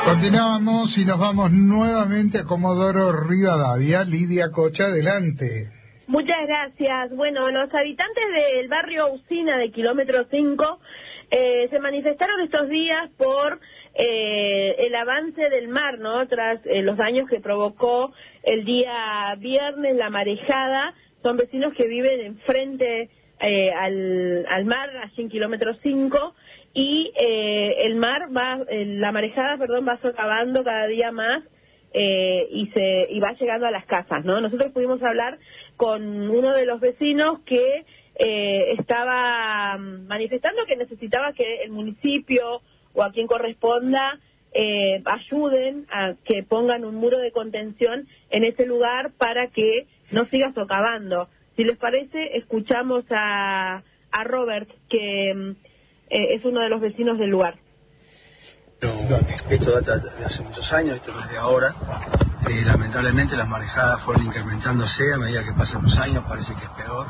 Continuamos y nos vamos nuevamente a Comodoro Rivadavia. Lidia Cocha, adelante. Muchas gracias. Bueno, los habitantes del barrio Usina de kilómetro 5 se manifestaron estos días por el avance del mar, ¿no? Tras los daños que provocó el día viernes la marejada. Son vecinos que viven enfrente al mar, allí en kilómetro 5, y el mar la marejada, va socavando cada día más y va llegando a las casas, ¿no? Nosotros pudimos hablar con uno de los vecinos que estaba manifestando que necesitaba que el municipio o a quien corresponda ayuden a que pongan un muro de contención en ese lugar para que no siga socavando. Si les parece, escuchamos a Robert, que es uno de los vecinos del lugar. Esto data de hace muchos años, esto no es de ahora. Lamentablemente las marejadas fueron incrementándose a medida que pasan los años, parece que es peor.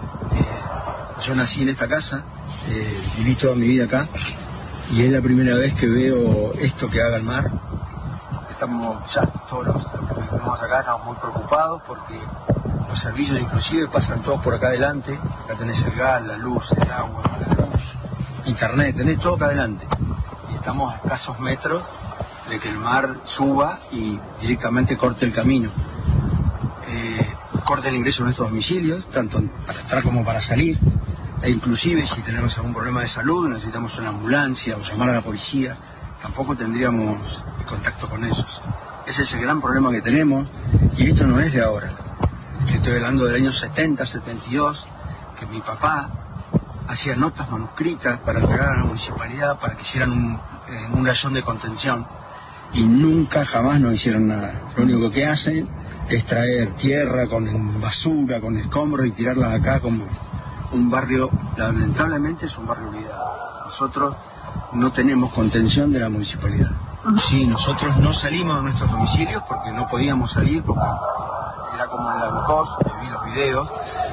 Yo nací en esta casa, viví toda mi vida acá, y es la primera vez que veo esto que haga el mar. Estamos ya, todos los que vivimos acá estamos muy preocupados porque los servicios inclusive pasan todos por acá adelante. Acá tenés el gas, la luz, el agua, la luz, internet, tenés todo acá adelante. Y estamos a escasos metros de que el mar suba y directamente corte el camino. Corte el ingreso a nuestros domicilios, tanto para entrar como para salir. E inclusive si tenemos algún problema de salud, necesitamos una ambulancia o llamar a la policía, tampoco tendríamos contacto con ellos. Ese es el gran problema que tenemos, y esto no es de ahora. Estoy hablando del año 70, 72, que mi papá hacía notas manuscritas para entregar a la municipalidad para que hicieran un rayón de contención, y nunca jamás nos hicieron nada. Lo único que hacen es traer tierra con basura, con escombros y tirarlas acá como un barrio, lamentablemente es un barrio olvidado. Nosotros no tenemos contención de la municipalidad. Sí, nosotros no salimos de nuestros domicilios porque no podíamos salir, porque era como en la Lucos, vi los videos,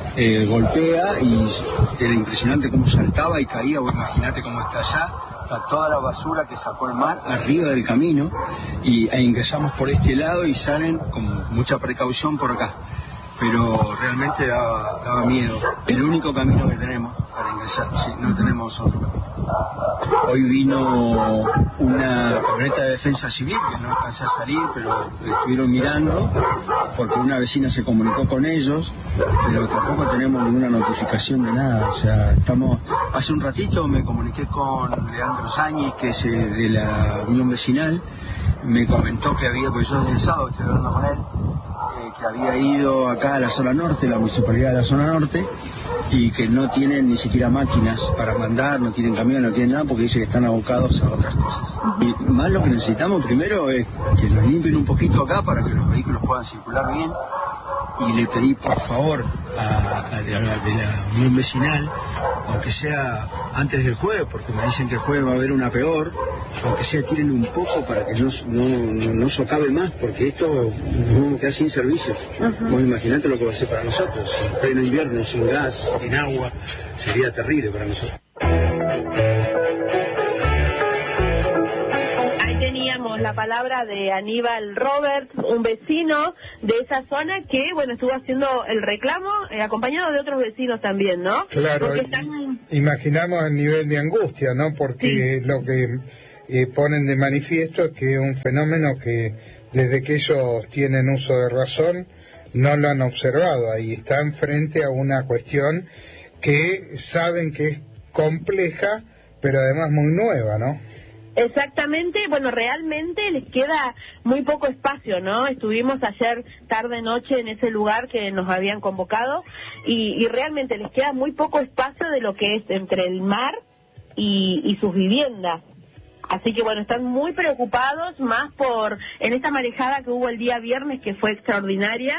golpea y era impresionante cómo saltaba y caía. Vos imaginate cómo está allá, está toda la basura que sacó el mar arriba del camino, e ingresamos por este lado y salen con mucha precaución por acá. Pero realmente daba miedo. El único camino que tenemos para ingresar, sí, no tenemos otro camino. Hoy vino una camioneta de defensa civil que no alcancé a salir, pero estuvieron mirando porque una vecina se comunicó con ellos, pero tampoco tenemos ninguna notificación de nada. O sea, hace un ratito me comuniqué con Leandro Sáñez, que es de la Unión Vecinal. Me comentó que había, pues yo desde el sábado estoy hablando con él, que había ido acá a la zona norte, la municipalidad de la zona norte, y que no tienen ni siquiera máquinas para mandar, no tienen camión, no tienen nada, porque dice que están abocados a otras cosas. Y más lo que necesitamos primero es que nos limpien un poquito acá para que los vehículos puedan circular bien, y le pedí por favor de la Unión Vecinal, aunque sea antes del jueves, porque me dicen que el jueves va a haber una peor, aunque sea tiren un poco para que no socave más, porque esto nos vamos a quedar sin servicios. Vos imaginate lo que va a ser para nosotros, en pleno invierno, sin gas, sin agua, sería terrible para nosotros. La palabra de Aníbal Robert, un vecino de esa zona que, estuvo haciendo el reclamo, acompañado de otros vecinos también, ¿no? Claro, imaginamos el nivel de angustia, ¿no? Porque sí, lo que ponen de manifiesto es que es un fenómeno que desde que ellos tienen uso de razón no lo han observado, ahí están frente a una cuestión que saben que es compleja, pero además muy nueva, ¿no? Exactamente, realmente les queda muy poco espacio, ¿no? Estuvimos ayer tarde-noche en ese lugar que nos habían convocado y realmente les queda muy poco espacio de lo que es entre el mar y sus viviendas. Así que están muy preocupados, más en esta marejada que hubo el día viernes, que fue extraordinaria,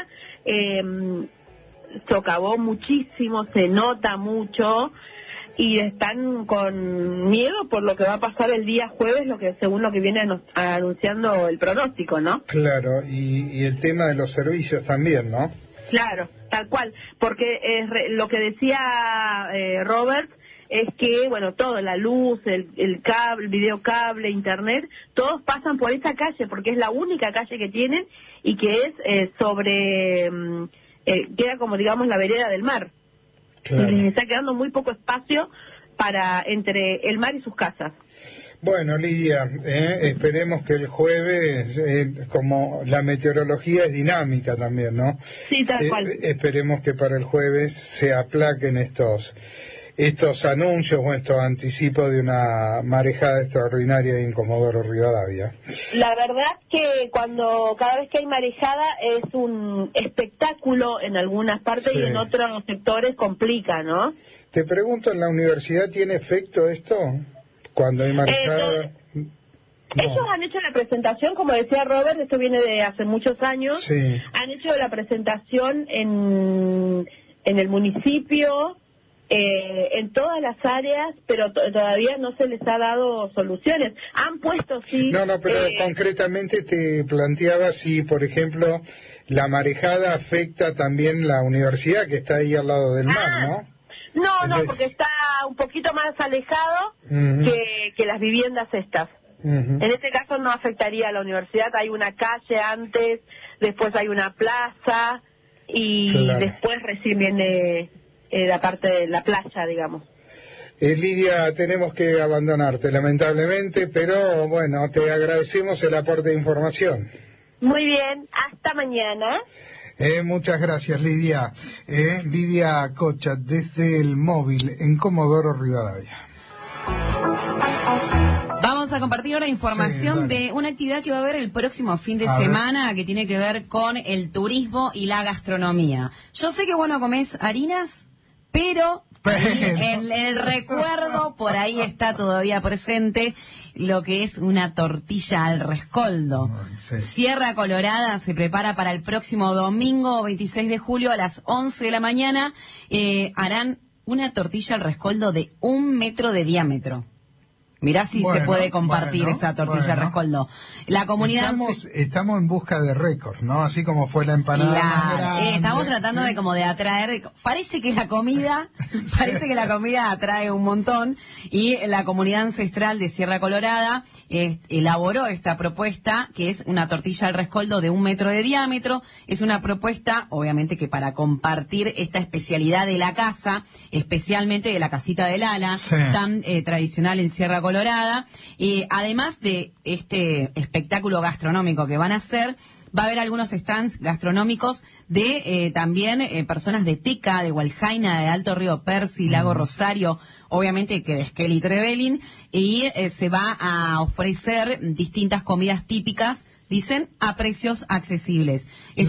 socavó muchísimo, se nota mucho, y están con miedo por lo que va a pasar el día jueves, según lo que viene anunciando el pronóstico, ¿no? Claro, y el tema de los servicios también, ¿no? Claro, tal cual, porque lo que decía Robert es que, bueno, todo, la luz, el cable, el videocable, internet, todos pasan por esa calle, porque es la única calle que tienen y que es queda como, digamos, la vereda del mar. Claro. Y les está quedando muy poco espacio entre el mar y sus casas. Bueno, Lidia, esperemos que el jueves, como la meteorología es dinámica también, ¿no? Sí, tal cual. Esperemos que para el jueves se aplaquen estos anuncios o estos anticipos de una marejada extraordinaria en Comodoro Rivadavia. La verdad que cada vez que hay marejada es un espectáculo en algunas partes, sí, y en otros sectores complica, ¿no? Te pregunto, ¿en la universidad tiene efecto esto? Cuando hay marejada... No. Ellos han hecho la presentación, como decía Robert, esto viene de hace muchos años, sí. Han hecho la presentación en el municipio, en todas las áreas, pero todavía no se les ha dado soluciones. Han puesto, sí... No, pero concretamente te planteaba si, por ejemplo, la marejada afecta también la universidad, que está ahí al lado del mar, ¿no? No, porque está un poquito más alejado que las viviendas estas. En este caso no afectaría a la universidad, hay una calle antes, después hay una plaza y claro, después recién viene la parte de la playa, digamos. Lidia, tenemos que abandonarte lamentablemente, pero bueno, te agradecemos el aporte de información. Muy bien, hasta mañana. Muchas gracias, Lidia. Lidia Cocha, desde el móvil en Comodoro Rivadavia. Vamos a compartir ahora información de una actividad que va a haber el próximo fin de semana, que tiene que ver con el turismo y la gastronomía. Yo sé que vos no comés harinas, pero en el recuerdo por ahí está todavía presente lo que es una tortilla al rescoldo. Sí. Sierra Colorada se prepara para el próximo domingo 26 de julio a las 11 de la mañana. Harán una tortilla al rescoldo de 1 metro de diámetro. Mirá si se puede compartir esa tortilla al rescoldo. La comunidad... Estamos en busca de récords, ¿no? Así como fue la empanada. Claro, estamos tratando de atraer... Parece que la comida atrae un montón, y la comunidad ancestral de Sierra Colorada elaboró esta propuesta, que es una tortilla al rescoldo de 1 metro de diámetro. Es una propuesta, obviamente, que para compartir esta especialidad de la casa, especialmente de la casita del Ala, tan tradicional en Sierra Colorada, además de este espectáculo gastronómico que van a hacer, va a haber algunos stands gastronómicos de también personas de Teca, de Hualjaina, de Alto Río Percy, Lago Rosario, obviamente que de Esquel y Trevelin, y se va a ofrecer distintas comidas típicas, dicen, a precios accesibles.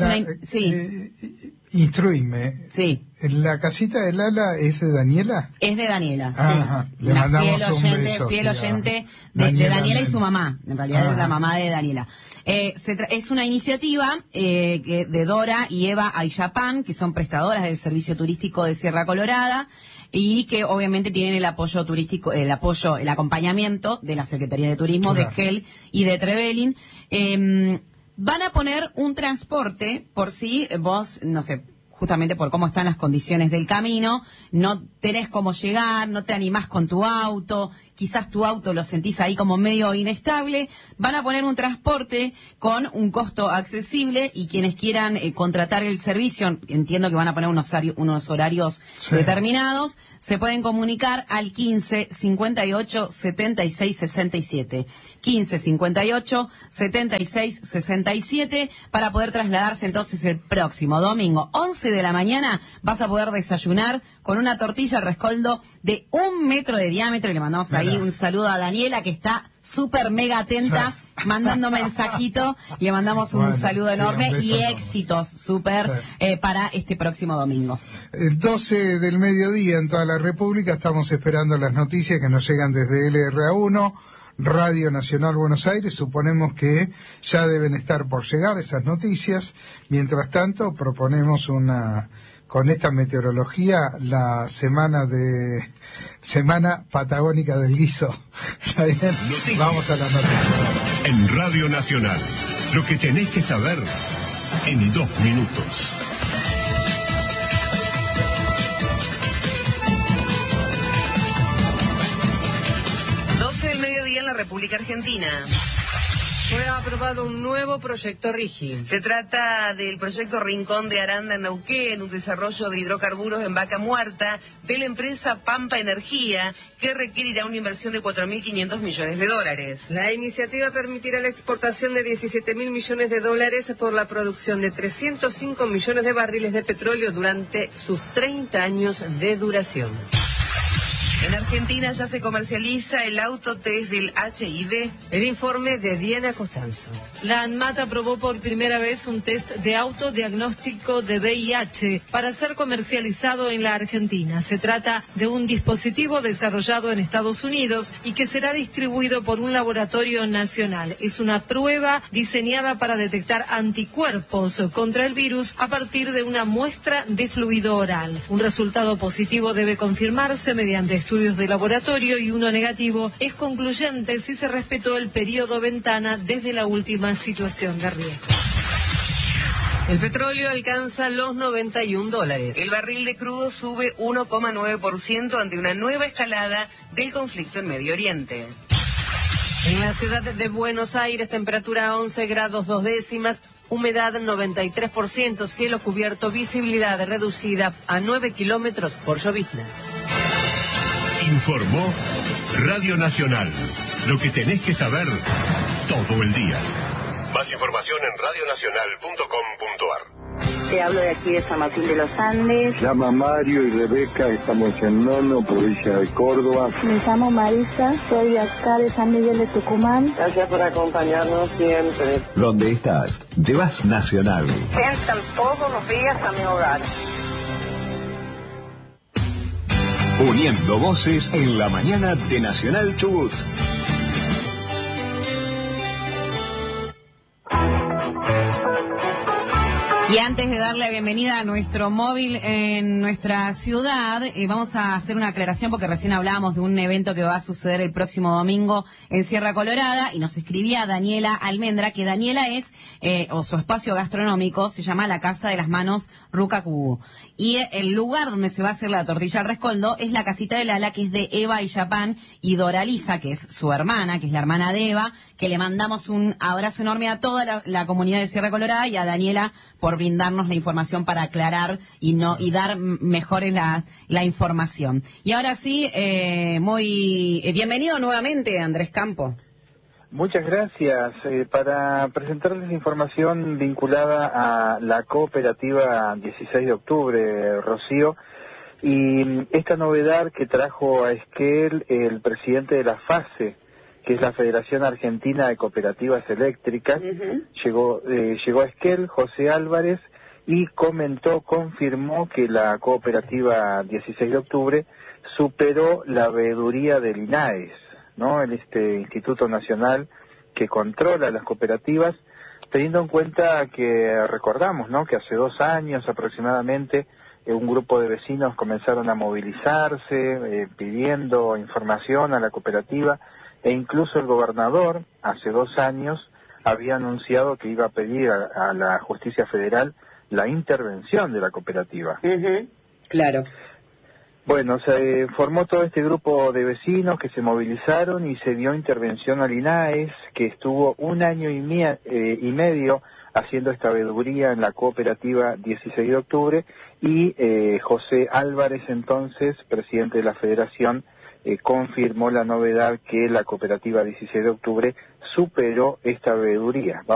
Instruíme. Sí. ¿La casita del Ala es de Daniela? Es de Daniela, sí. Le mandamos un beso, fiel oyente de Daniela y su mamá. En realidad es la mamá de Daniela. Es una iniciativa de Dora y Eva Ayapán, que son prestadoras del servicio turístico de Sierra Colorada, y que obviamente tienen el apoyo turístico, el acompañamiento de la Secretaría de Turismo, de Esquel y de Trevelin. Van a poner un transporte por si vos, no sé, justamente por cómo están las condiciones del camino, no tenés cómo llegar, no te animás con tu auto, quizás tu auto lo sentís ahí como medio inestable. Van a poner un transporte con un costo accesible, y quienes quieran contratar el servicio, entiendo que van a poner unos horarios determinados, se pueden comunicar al 15 58 76 67. 15 58 76 67 para poder trasladarse entonces el próximo domingo 11 de la mañana. Vas a poder desayunar con una tortilla al rescoldo de 1 metro de diámetro, y le mandamos ahí un saludo a Daniela, que está súper mega atenta, mandando mensajito. Le mandamos un saludo enorme y éxitos súper para este próximo domingo. 12 del mediodía en toda la República. Estamos esperando las noticias que nos llegan desde LRA1, Radio Nacional Buenos Aires. Suponemos que ya deben estar por llegar esas noticias. Mientras tanto, proponemos con esta meteorología, la semana patagónica del guiso. Vamos a la noticia. En Radio Nacional, lo que tenés que saber en 2 minutos. República Argentina. Fue aprobado un nuevo proyecto RIGI. Se trata del proyecto Rincón de Aranda en Neuquén, un desarrollo de hidrocarburos en Vaca Muerta de la empresa Pampa Energía, que requerirá una inversión de 4.500 millones de dólares. La iniciativa permitirá la exportación de 17.000 millones de dólares por la producción de 305 millones de barriles de petróleo durante sus 30 años de duración. En Argentina ya se comercializa el autotest del HIV. El informe de Diana Costanzo. La ANMAT aprobó por primera vez un test de autodiagnóstico de VIH para ser comercializado en la Argentina. Se trata de un dispositivo desarrollado en Estados Unidos y que será distribuido por un laboratorio nacional. Es una prueba diseñada para detectar anticuerpos contra el virus a partir de una muestra de fluido oral. Un resultado positivo debe confirmarse mediante estudios de laboratorio y uno negativo es concluyente si se respetó el periodo ventana desde la última situación de riesgo. El petróleo alcanza los $91. El barril de crudo sube 1,9% ante una nueva escalada del conflicto en Medio Oriente. En la ciudad de Buenos Aires, temperatura 11 grados 2 décimas, humedad 93%, cielo cubierto, visibilidad reducida a 9 kilómetros por lloviznas. Informó Radio Nacional. Lo que tenés que saber todo el día. Más información en radionacional.com.ar. Te hablo de aquí de San Martín de los Andes. Llama Mario y Rebeca, estamos en Nono, provincia de Córdoba. Me llamo Marisa, soy de acá de San Miguel de Tucumán. Gracias por acompañarnos siempre. ¿Dónde estás? Llevas Nacional. Entran todos los días a mi hogar. Uniendo voces en la mañana de Nacional Chubut. Y antes de darle la bienvenida a nuestro móvil en nuestra ciudad, vamos a hacer una aclaración porque recién hablábamos de un evento que va a suceder el próximo domingo en Sierra Colorada y nos escribía Daniela Almendra que Daniela es, o su espacio gastronómico se llama La Casa de las Manos Ruca Cubu. Y el lugar donde se va a hacer la tortilla al rescoldo es la casita de Lala, que es de Eva Illapán y Doralisa, que es su hermana, que es la hermana de Eva, que le mandamos un abrazo enorme a toda la comunidad de Sierra Colorada y a Daniela por brindarnos la información para aclarar y dar mejores la información. Y ahora sí, muy bienvenido nuevamente, Andrés Campo. Muchas gracias. Para presentarles información vinculada a la cooperativa 16 de octubre, Rocío, y esta novedad que trajo a Esquel el presidente de la FACE, que es la Federación Argentina de Cooperativas Eléctricas. Llegó a Esquel, José Álvarez, y confirmó que la cooperativa 16 de octubre superó la veeduría del INAES, ¿no? Este Instituto Nacional que controla las cooperativas, teniendo en cuenta que recordamos, ¿no?, que hace 2 años aproximadamente un grupo de vecinos comenzaron a movilizarse pidiendo información a la cooperativa, e incluso el gobernador hace 2 años había anunciado que iba a pedir a la Justicia Federal la intervención de la cooperativa. Claro. Bueno, se formó todo este grupo de vecinos que se movilizaron y se dio intervención al INAES, que estuvo 1 año y medio haciendo esta veeduría en la cooperativa 16 de octubre, y José Álvarez, entonces presidente de la Federación, confirmó la novedad que la cooperativa 16 de octubre superó esta veeduría.